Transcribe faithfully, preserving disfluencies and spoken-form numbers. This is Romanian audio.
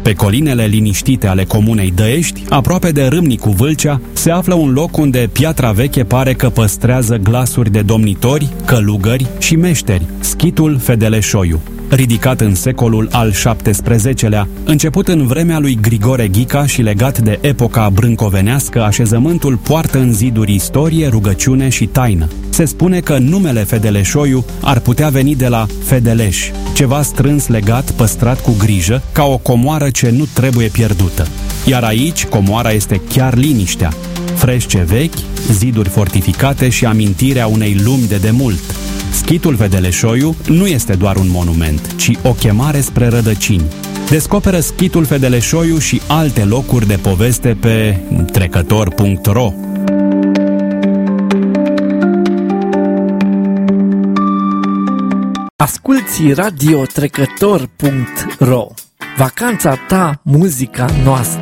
Pe colinele liniștite ale comunei Dăiești, aproape de Râmnicu Vâlcea, se află un loc unde piatra veche pare că păstrează glasuri de domnitori, călugări și meșteri, schitul Fedeleșoiu. Ridicat în secolul al șaptesprezecelea, început în vremea lui Grigore Ghica și legat de epoca brâncovenească, așezământul poartă în ziduri istorie, rugăciune și taină. Se spune că numele Fedeleșoiu ar putea veni de la Fedeleș, ceva strâns legat, păstrat cu grijă, ca o comoară ce nu trebuie pierdută. Iar aici, comoara este chiar liniștea. Frește vechi, ziduri fortificate și amintirea unei lumi de demult. Schitul Fedeleșoiu nu este doar un monument, ci o chemare spre rădăcini. Descoperă Schitul Fedeleșoiu și alte locuri de poveste pe trecător punct ro. Asculți radio trecător punct ro. Vacanța ta, muzica noastră.